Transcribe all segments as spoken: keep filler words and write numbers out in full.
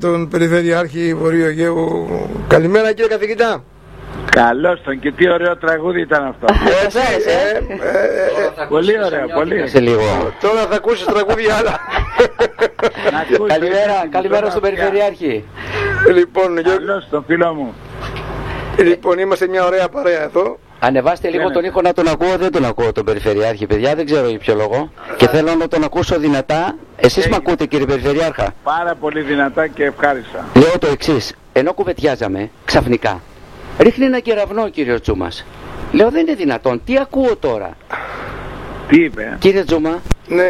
Τον Περιφερειάρχη Βορείου Αιγαίου. Καλημέρα κύριε καθηγητά. Καλώς τον, και τι ωραίο τραγούδι ήταν αυτό. Έτσι, ε, ε, ε, πολύ ωραίο, πολύ. Σε λίγο. Τώρα θα ακούσεις τραγούδια άλλα. Καλημέρα, καλημέρα στον Περιφερειάρχη. Λοιπόν, Καλώς τον φίλο μου. Λοιπόν, είμαστε μια ωραία παρέα εδώ. Ανεβάστε λίγο Ναι, τον ήχο να τον ακούω, δεν τον ακούω τον Περιφερειάρχη, παιδιά, δεν ξέρω για ποιο λόγο. Και θέλω να τον ακούσω δυνατά. Εσείς με ακούτε κύριε Περιφερειάρχα? Πάρα πολύ δυνατά και ευχάριστα. Λέω το εξής, ενώ κουβεντιάζαμε, ξαφνικά ρίχνει ένα κεραυνό ο κύριος Τζούμας. Λέω δεν είναι δυνατόν, τι ακούω τώρα? Τι είπε? Κύριε Τζούμα, Ναι.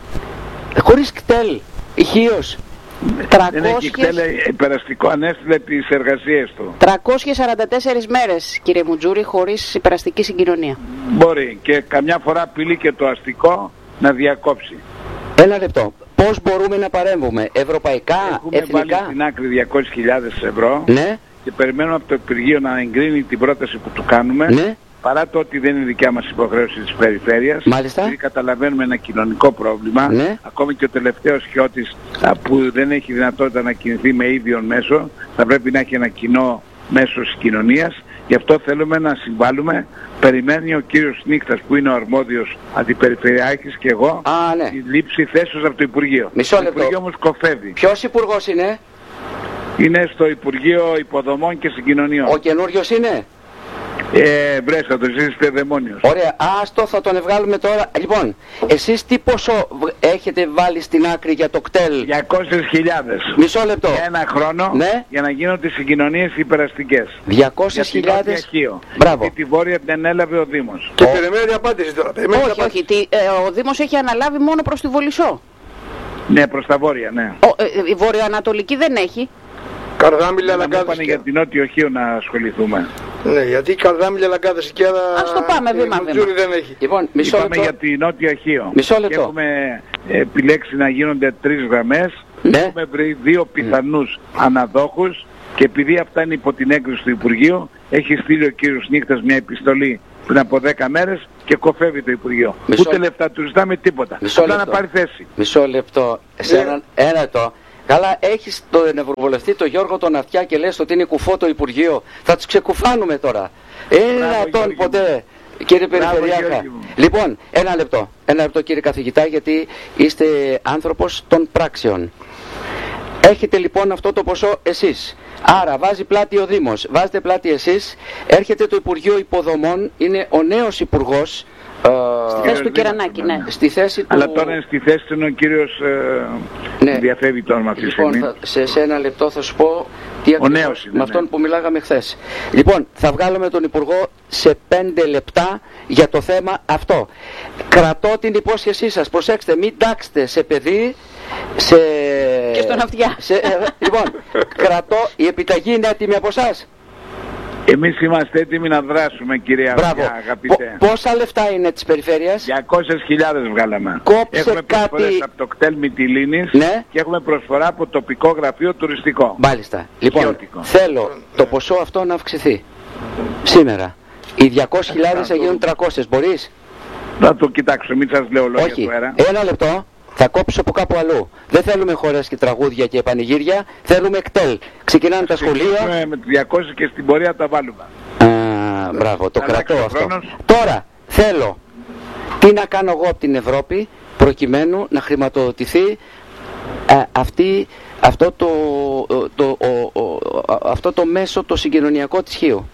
χωρίς κτέλ, ηχείος, Δεν έχει κτέλε υπεραστικό, ανέστηλε τις εργασίες του. τριακόσιες σαράντα τέσσερις μέρες, κύριε Μουτζούρη, χωρίς υπεραστική συγκοινωνία. Μπορεί και καμιά φορά απειλεί και το αστικό να διακόψει. ένα λεπτό. Πώς μπορούμε να παρέμβουμε, ευρωπαϊκά, Έχουμε βάλει εθνικά? στην άκρη διακόσιες χιλιάδες ευρώ Ναι, και περιμένουμε από το Υπουργείο να εγκρίνει την πρόταση που του κάνουμε. ναι, Παρά το ότι δεν είναι δικιά μας υποχρέωση της περιφέρειας, μάλιστα. γιατί καταλαβαίνουμε ένα κοινωνικό πρόβλημα, Ναι. ακόμη και ο τελευταίος χιώτης α, που δεν έχει δυνατότητα να κινηθεί με ίδιο μέσο, θα πρέπει να έχει ένα κοινό μέσο συγκοινωνίας. Γι' αυτό θέλουμε να συμβάλλουμε. Περιμένει ο κύριος Νύχτας που είναι ο αρμόδιος αντιπεριφερειάρχης και εγώ Α, ναι. τη λήψη θέσεως από το Υπουργείο. Μισό Το λεπτό. Υπουργείο όμως κοφεύει. Ποιος υπουργός είναι? Είναι στο Υπουργείο Υποδομών και Συγκοινωνιών. Ο καινούριος είναι? Ε, βρέσκα το, εσείς είστε δαιμόνιος. Ωραία, άστο, θα τον βγάλουμε τώρα. Λοιπόν, εσείς τι ποσό έχετε βάλει στην άκρη για το κτέλ? διακόσιες χιλιάδες. Μισό λεπτό. Για ένα χρόνο, Ναι. για να γίνονται συγκοινωνίες υπεραστικές. διακόσιες Για τη Νότια χιλιάδες. Χίο. Μπράβο. Γιατί τη Βόρεια την ανέλαβε ο Δήμος. Και περιμένει απάντηση τώρα. Περιμένει Όχι, απάντηση. όχι. Τι, ε, ο Δήμος έχει αναλάβει μόνο προς τη Βολισσό. Ναι, προς τα Βόρεια, ναι. Ο, ε, η βορειοανατολική δεν έχει. Καρδάμιλια Να μου λαγκάδες. είπανε για την Νότιο Χίο να ασχοληθούμε. Ναι, γιατί καρδάμιλια λαγκάδες και άλλα. Ας το πάμε βήμα, η Μουτζούρη βήμα. δεν έχει. Λοιπόν, μισό Είπαμε λεπτό. για την Νότια Χίο. Μισό Και λεπτό. έχουμε επιλέξει να γίνονται τρεις γραμμές. Ναι. Έχουμε βρει δύο πιθανούς αναδόχους και επειδή αυτά είναι υπό την έγκριση του Υπουργείου, έχει στείλει ο κύριος Νύχτας μια επιστολή πριν από δέκα μέρες και κοφεύει το Υπουργείο. Μισό- Ούτε λεφτά του ζητάμε τίποτα. Μισό Απλά να λεπτό. πάρει θέση. Μισό λεπτό. Σε Ναι. έναν, ένα λεπτό. Καλά, έχεις τον ευρωβουλευτή, τον Γιώργο τον Αυτιά και λες ότι είναι κουφό το Υπουργείο. Θα τους ξεκουφάνουμε τώρα. Είναι Μπράβο, δυνατόν Γιώργη ποτέ, κύριε Μπράβο, Περιφερειάρχα? Γιώργη μου. Λοιπόν, ένα λεπτό. Ένα λεπτό κύριε καθηγητά, γιατί είστε άνθρωπος των πράξεων. Έχετε λοιπόν αυτό το ποσό εσείς. Άρα βάζει πλάτη ο Δήμος, βάζετε πλάτη εσείς. Έρχεται το Υπουργείο Υποδομών, είναι ο νέος Υπουργός. ε, Στη θέση του Δήμος, Κερανάκη, ναι. ναι. στη θέση του... Αλλά τώρα είναι στη θέση του είναι ο κύριος ε, Ναι. διαφεύγει το όνομα αυτή τη Λοιπόν, στιγμή. θα, σε, σε ένα λεπτό θα σου πω τι ακριβώς νέος είναι, με αυτόν ναι. που μιλάγαμε χθες. Λοιπόν, θα βγάλουμε τον Υπουργό σε πέντε λεπτά για το θέμα αυτό. Κρατώ την υπόσχεσή σας. Προσέξτε, μην τάξετε σε παιδί, σε... Και στον Αυτιά. σε- ε, λοιπόν, κρατώ, η επιταγή είναι έτοιμη από εσάς. Εμείς είμαστε έτοιμοι να δράσουμε, κυρία Μπράβο. Αυτιά, αγαπητέ. Πο- πόσα λεφτά είναι της περιφέρειας? διακόσιες χιλιάδες βγάλαμε. Κόψε Έχουμε προσφορές κάτι- από το κτέλ Μυτιλήνης Ναι. και έχουμε προσφορά από τοπικό γραφείο τουριστικό. Μάλιστα. Λοιπόν, Χιώτικο. θέλω το ποσό αυτό να αυξηθεί. Σήμερα. Οι διακόσιες χιλιάδες θα γίνουν τριακόσιες. Μπορείς? Θα το κοιτάξω, μην σας λέω λόγια Όχι. του αέρα. Ένα λεπτό. Θα κόψω από κάπου αλλού. Δεν θέλουμε χορές και τραγούδια και πανηγύρια. Θέλουμε εκτέλ. Ξεκινάνε τα σχολεία. Ξεκινήσουμε με τις διακόσιες και στην πορεία τα βάλουμε. Α, μπράβο, το Θα κρατώ αλλάξει ο αυτό. χρόνος. Τώρα, θέλω τι να κάνω εγώ από την Ευρώπη προκειμένου να χρηματοδοτηθεί ε, αυτή, αυτό, το, το, ο- ο- αυτό το μέσο το συγκοινωνιακό της Χίου.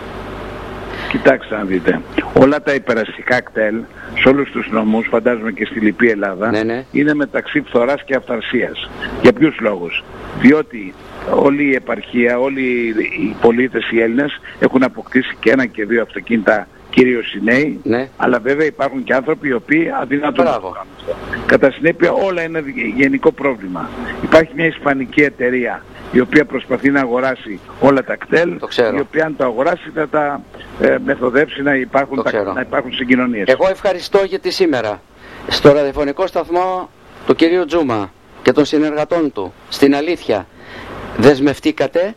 Κοιτάξτε να δείτε. Όλα τα υπεραστικά κτέλ σε όλους τους νομούς, φαντάζομαι και στη Λυπή Ελλάδα, Ναι, ναι. είναι μεταξύ φθοράς και αυθαρσίας. Για ποιους λόγους? Διότι όλη η επαρχία, όλοι οι πολίτες, οι Έλληνες έχουν αποκτήσει και ένα και δύο αυτοκίνητα, κυρίως οι νέοι, Ναι. αλλά βέβαια υπάρχουν και άνθρωποι οι οποίοι αδυνατούν να το Μπράβο. κάνουν αυτό. Κατά συνέπεια όλα είναι γενικό πρόβλημα. Υπάρχει μια ισπανική εταιρεία η οποία προσπαθεί να αγοράσει όλα τα κτέλ, Το ξέρω. η οποία αν το αγοράσει θα τα ε, μεθοδεύσει να υπάρχουν, Το τα, ξέρω. να υπάρχουν συγκοινωνίες. Εγώ ευχαριστώ γιατί σήμερα στο ραδιοφωνικό σταθμό του κυρίου Τζούμα και των συνεργατών του στην Αλήθεια δεσμευτήκατε.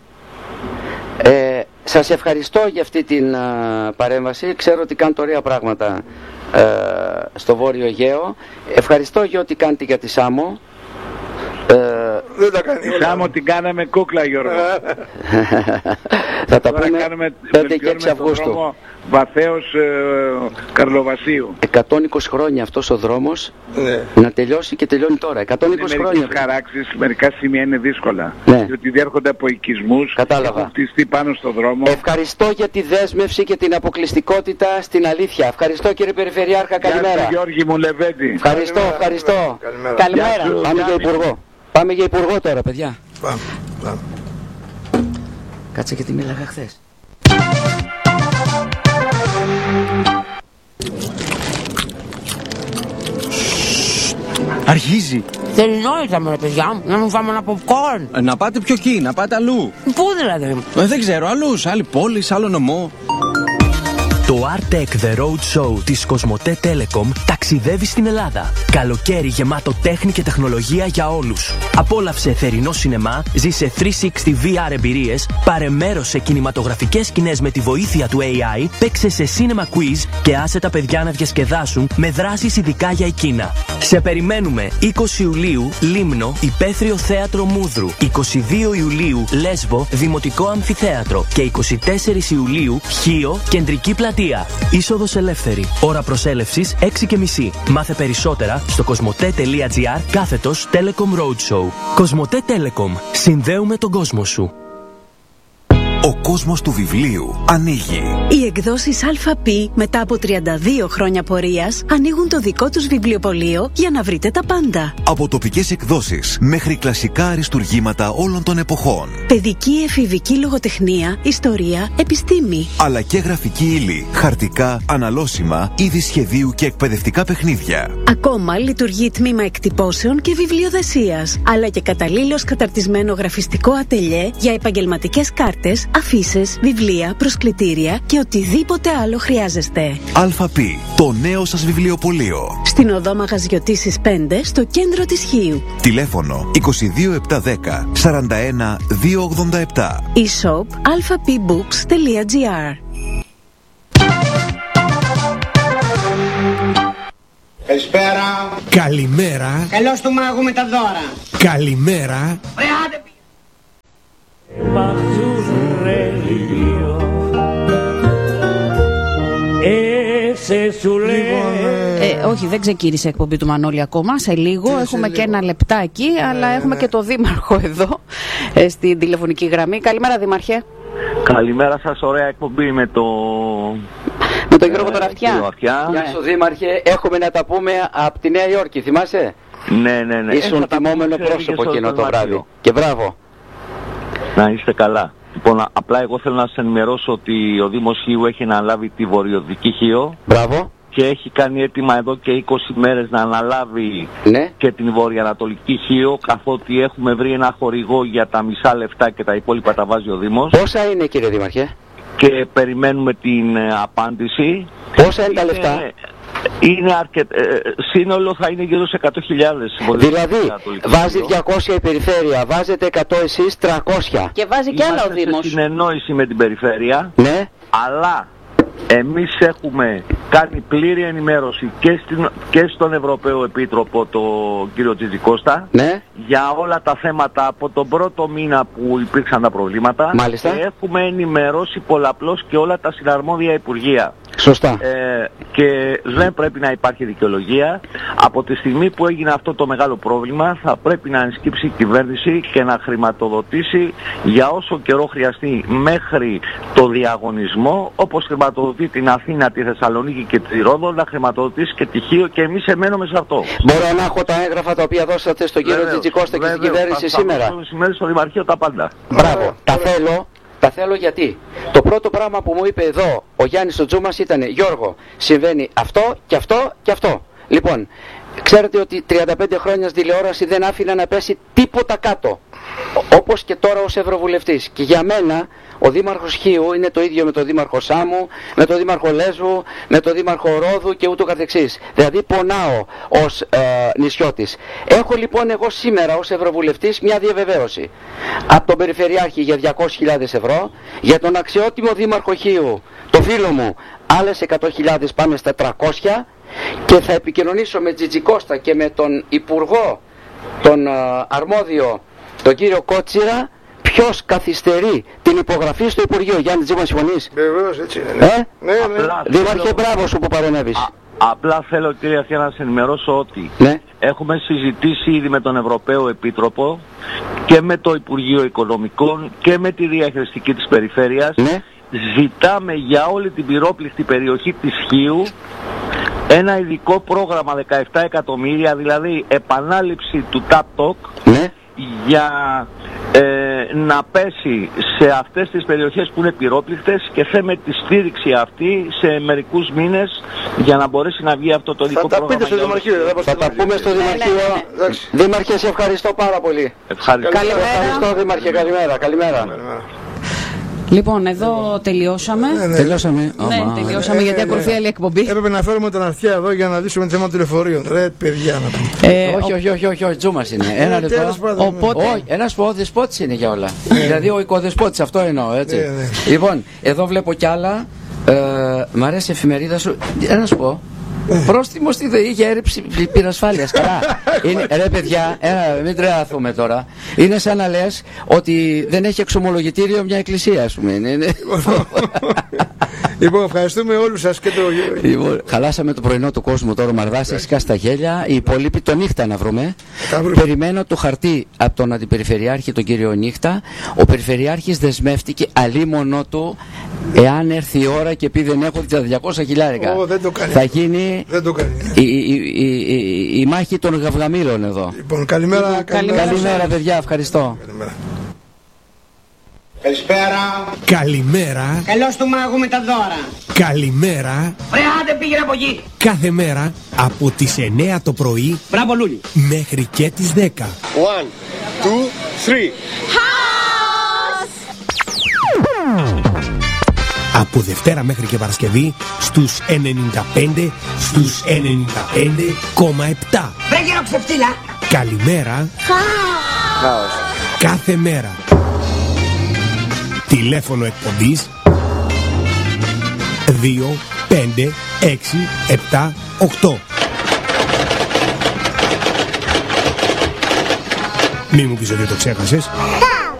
Ε, σας ευχαριστώ για αυτή την α, παρέμβαση. Ξέρω ότι κάνετε ωραία πράγματα ε, στο Βόρειο Αιγαίο. Ευχαριστώ για ό,τι κάνετε για τη Σάμο. Ε, Δεν τα κάνει όλα. Σάμο την κάναμε κούκλα, Γιώργο. Θα τα Τώρα πούμε κάνουμε, πέντε και έξι Αυγούστου. Βαθέως ε, Καρλοβασίου. εκατόν είκοσι χρόνια αυτός ο δρόμος Ναι. να τελειώσει και τελειώνει τώρα. εκατόν είκοσι Είναι χρόνια. μερικές χαράξεις, μερικά σημεία είναι δύσκολα. Ναι. Διότι διέρχονται από οικισμούς, Κατάλαβα. έχουν χτιστεί πάνω στο δρόμο. Ευχαριστώ για τη δέσμευση και την αποκλειστικότητα στην αλήθεια. Ευχαριστώ κύριε Περιφερειάρχα, Γεια καλημέρα. σου, Γιώργη μου Λεβέντη. Ευχαριστώ, ευχαριστώ. Καλημέρα. Καλημέρα. Γεια σου. Πάμε για υπουργό. Πάμε για υπουργό τώρα, παιδιά. Πάμε, πάμε. Κάτσε και τι μίλαγα χθες. Αρχίζει. Θερινό ήταν, ρε παιδιά μου, να μου φάμε ένα popcorn. Ε, να πάτε πιο εκεί, να πάτε αλλού. Πού δηλαδή? Ε, δεν ξέρω, αλλού, σε άλλη πόλη, σε άλλο νομό. Το Artec The Road Show της Κοσμοτέ Telecom ταξιδεύει στην Ελλάδα. Καλοκαίρι γεμάτο τέχνη και τεχνολογία για όλους. Απόλαυσε θερινό σινεμά, ζήσε τριακόσια εξήντα βι αρ εμπειρίες, πάρε μέρος σε κινηματογραφικές σκηνές με τη βοήθεια του έι άι, παίξε σε cinema quiz και άσε τα παιδιά να διασκεδάσουν με δράσεις ειδικά για εκείνα. Σε περιμένουμε είκοσι Ιουλίου Λίμνο, Υπαίθριο Θέατρο Μούδρου, είκοσι δύο Ιουλίου Λέσβο, Δημοτικό Αμφιθέατρο και είκοσι τέσσερις Ιουλίου Χίο, Κεντρική Πλατεία. Είσοδος ελεύθερη. Ώρα προσέλευσης έξι και μισή. Μάθε περισσότερα στο κοσμοτέ.gr κάθετος Telecom Roadshow. Κοσμοτέ Telecom. Συνδέουμε τον κόσμο σου. Ο κόσμος του βιβλίου ανοίγει. Οι εκδόσεις ΑΠ μετά από τριάντα δύο χρόνια πορείας ανοίγουν το δικό τους βιβλιοπωλείο για να βρείτε τα πάντα. Από τοπικές εκδόσεις μέχρι κλασικά αριστουργήματα όλων των εποχών. Παιδική, εφηβική λογοτεχνία, ιστορία, επιστήμη. Αλλά και γραφική ύλη, χαρτικά, αναλώσιμα, είδη σχεδίου και εκπαιδευτικά παιχνίδια. Ακόμα λειτουργεί τμήμα εκτυπώσεων και βιβλιοδεσίας. Αλλά και καταλήλως καταρτισμένο γραφιστικό ατελιέ για επαγγελματικές κάρτες, αφίσες, βιβλία, προσκλητήρια και οτιδήποτε άλλο χρειάζεστε. ΑΠ, το νέο σας βιβλιοπωλείο. Στην οδό Μαγαζιωτήσης πέντε, στο κέντρο της Χίου. Τηλέφωνο είκοσι δύο επτακόσια δέκα σαράντα ένα διακόσια ογδόντα επτά. e-shop alphapbooks.gr. Καλησπέρα. Καλημέρα. Καλώς του μάγου με τα δώρα. Καλημέρα. Ρε άντε. Ε, όχι, δεν ξεκίνησε η εκπομπή του Μανώλη ακόμα. Σε λίγο Σε έχουμε λίγο. και ένα λεπτάκι, αλλά ναι, έχουμε ναι. και το Δήμαρχο εδώ ε, στην τηλεφωνική γραμμή. Καλημέρα, Δήμαρχε. Καλημέρα σας, ωραία εκπομπή με το... Με τον Γιώργο τον Αυτιά. κύριο Αυτιά. Γεια σου Δήμαρχε, έχουμε να τα πούμε από τη Νέα Υόρκη, θυμάσαι? Ναι, ναι, ναι. Ήσουν Ε, θα τα τιμόμενο πούμε πρόσωπο και στο εκείνο το δωμάτιο. βράδυ. Και μπράβο. Να είστε καλά. Λοιπόν, απλά εγώ θέλω να σας ενημερώσω ότι ο Δήμος Χίου έχει αναλάβει τη βορειοδυτική Χίο Μπράβο. και έχει κάνει έτοιμα εδώ και είκοσι μέρες να αναλάβει Ναι. και την βορειοανατολική Χίο, καθότι έχουμε βρει ένα χορηγό για τα μισά λεφτά και τα υπόλοιπα τα βάζει ο Δήμος Πόσα είναι κύριε Δήμαρχε? και περιμένουμε την ε, απάντηση. Πόσα είναι τα λεφτά? Είναι, είναι αρκετ... ε, σύνολο θα είναι γύρω σε εκατό χιλιάδες. Δηλαδή βάζει διακόσια η περιφέρεια, βάζετε εκατό εσείς, τριακόσια. Και βάζει κι άλλα ο Είμαστε σε Δήμος. συνεννόηση με την περιφέρεια, Ναι. αλλά εμείς έχουμε κάνει πλήρη ενημέρωση και, στην, και στον Ευρωπαίο Επίτροπο, τον κύριο Τζιτζικώστα, Ναι. για όλα τα θέματα από τον πρώτο μήνα που υπήρξαν τα προβλήματα. Μάλιστα. Και έχουμε ενημερώσει πολλαπλώς και όλα τα συναρμόδια υπουργεία. Σωστά. Ε, και δεν πρέπει να υπάρχει δικαιολογία. Από τη στιγμή που έγινε αυτό το μεγάλο πρόβλημα θα πρέπει να ενσκύψει η κυβέρνηση και να χρηματοδοτήσει για όσο καιρό χρειαστεί μέχρι το διαγωνισμό, όπως χρηματοδοτεί την Αθήνα, τη Θεσσαλονίκη και τη Ρόδο, να χρηματοδοτήσει και τη Χίο, και εμείς εμένουμε σε αυτό. Μπορώ να έχω τα έγγραφα τα οποία δώσατε στον κύριο Βεβαίως, Τζιτζικώστα και στην βεβαίως, κυβέρνηση θα- θα σήμερα? δώσω σήμερα στο Δημαρχείο τα πάντα. Μπράβο. Τα θέλω. Τα θέλω γιατί το πρώτο πράγμα που μου είπε εδώ ο Γιάννης ο Τζούμας ήταν: Γιώργο, συμβαίνει αυτό και αυτό και αυτό. Λοιπόν, ξέρετε ότι τριάντα πέντε χρόνια στη τηλεόραση δεν άφηνα να πέσει τίποτα κάτω. Όπως και τώρα ως Ευρωβουλευτής. Και για μένα ο Δήμαρχος Χίου είναι το ίδιο με τον Δήμαρχο Σάμου, με τον Δήμαρχο Λέσβου, με τον Δήμαρχο Ρόδου και ούτω καθεξής. Δηλαδή πονάω ως ε, νησιώτης. Έχω λοιπόν εγώ σήμερα ως Ευρωβουλευτής μια διαβεβαίωση από τον Περιφερειάρχη για διακόσιες χιλιάδες ευρώ, για τον αξιότιμο Δήμαρχο Χίου, το φίλο μου, άλλες εκατό χιλιάδες, πάμε στα τριακόσια, και θα επικοινωνήσω με Τζιτζικώστα και με τον Υπουργό, τον ε, αρμόδιο τον κύριο Κότσιρα, ποιος καθυστερεί την υπογραφή στο Υπουργείο. Γιάννη Τζίμα, συμφωνείς? Βεβαίως, έτσι είναι. Ε? Ναι, ναι. Δήμαρχε, μπράβο σου που παρενέβης. Α, απλά θέλω, κύριε Αθήνα, να σας ενημερώσω ότι ναι. έχουμε συζητήσει ήδη με τον Ευρωπαίο Επίτροπο και με το Υπουργείο Οικονομικών και με τη διαχειριστική της περιφέρειας. Ναι. Ζητάμε για όλη την πυρόπληκτη περιοχή της Χίου ένα ειδικό πρόγραμμα δεκαεπτά εκατομμύρια, δηλαδή επανάληψη του TAPTOC, ναι. για ε, να πέσει σε αυτές τις περιοχές που είναι πυρόπληκτες, και θέμε τη στήριξη αυτή σε μερικούς μήνες για να μπορέσει να βγει αυτό το ειδικό πρόγραμμα. Θα τα πείτε στο Δημαρχείο. Θα τα πούμε στο Δημαρχείο. Δήμαρχε, σε ευχαριστώ πάρα πολύ. Ευχαριστώ. Καλημέρα. Ευχαριστώ, Δήμαρχε, καλημέρα. Καλημέρα. Λοιπόν, εδώ τελειώσαμε. Ναι, ναι. Τελειώσαμε. Ναι, τελειώσαμε Ε, γιατί ε, ακολουθεί ε, άλλη εκπομπή. Έπρεπε να φέρουμε τον Αρχαία εδώ για να λύσουμε το θέμα των λεωφορείων. Ρε παιδιά, να πούμε. Ε, όχι, όχι, όχι, όχι, όχι, Τζούμας είναι. Ένα Ε, τέλος λεπτό. πάντων, Οπότε- Όχι, ένας δεσπότης είναι για όλα. Δηλαδή ο οικοδεσπότης, αυτό εννοώ, έτσι. Ναι, ναι. Λοιπόν, εδώ βλέπω κι άλλα. Ε, μ' αρέσει η εφημερίδα σου. Ε, να σου πω. Πρόστιμο στη ΔΕΗ για έλλειψη πυρασφάλειας. Καλά. Είναι, ρε παιδιά, ε, μην τρελαθούμε τώρα. Είναι σαν να λες ότι δεν έχει εξομολογητήριο μια εκκλησία, ας πούμε. Είναι- είναι- Λοιπόν, ευχαριστούμε όλους σας και το. Λοιπόν, χαλάσαμε το πρωινό του κόσμου τώρα, ο Μαρδάς, έχει σκάσει τα γέλια. Οι υπόλοιποι το νύχτα να βρούμε. Τα βρούμε. Περιμένω το χαρτί από τον Αντιπεριφερειάρχη, τον κύριο Νύχτα. Ο Περιφερειάρχης δεσμεύτηκε αλίμονό του, εάν έρθει η ώρα και πει δεν έχω τα διακόσια χιλιάρικα. Ω, δεν το κάνει. Θα γίνει Δεν το κάνει. η, η, η, η, η μάχη των γαυγαμήλων εδώ. Λοιπόν, καλημέρα. καλημέρα. Καλημέρα, παιδιά, ευχαριστώ. Καλημέρα. Καλησπέρα. Καλημέρα. Καλώς του μάγου με τα δώρα. Καλημέρα. Ρε άντε πήγαινε από εκεί. Κάθε μέρα από τις εννιά το πρωί Μπράβο Λούλη. μέχρι και τις δέκα. One, two, three. Από Δευτέρα μέχρι και Παρασκευή στους ενενήντα πέντε, στους ενενήντα πέντε κόμμα επτά. Βρε γύρω ξεφτύλα. Καλημέρα. Κάθε μέρα. Τηλέφωνο εκπομπής δύο πέντε έξι επτά οκτώ. Μη μου πεις ότι το ξέχασες.